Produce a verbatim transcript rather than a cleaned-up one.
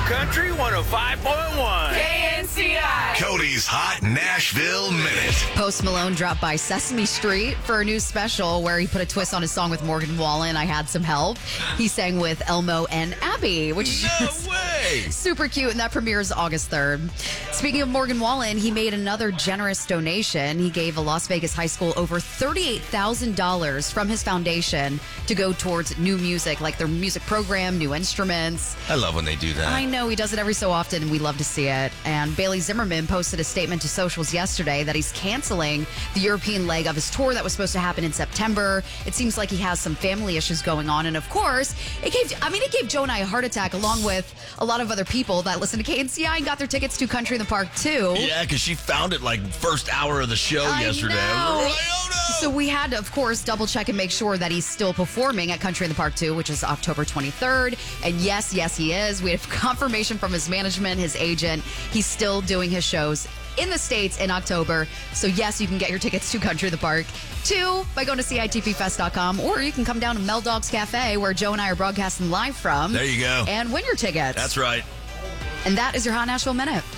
Country one oh five point one. K N C I. Cody's Hot Nashville Minute. Post Malone dropped by Sesame Street for a new special where he put a twist on his song with Morgan Wallen, I Had Some Help. He sang with Elmo and Abby, which No is way! super cute, and that premieres August third. Speaking of Morgan Wallen, he made another generous donation. He gave a Las Vegas high school over thirty-eight thousand dollars from his foundation to go towards new music, like their music program, new instruments. I love when they do that. I know he does it every so often, and we love to see it. And Bailey Zimmerman posted a statement to socials yesterday that he's canceling the European leg of his tour that was supposed to happen in September. It seems like he has some family issues going on, and of course, it gave. I mean, it gave Joe and I a heart attack, along with a lot of other people that listen to K N C I and got their tickets to Country in the Park too. Yeah, because she found it like first hour of the show I yesterday. know. We were like, oh, no! So we had to, of course, double check and make sure that he's still performing at Country in the Park two, which is October twenty-third. And yes, yes, he is. We have confirmation from his management, his agent. He's still doing his shows in the States in October. So yes, you can get your tickets to Country in the Park two by going to C I T P fest dot com, or you can come down to Mel Dog's Cafe, where Joe and I are broadcasting live from. There you go. And win your tickets. That's right. And that is your Hot Nashville Minute.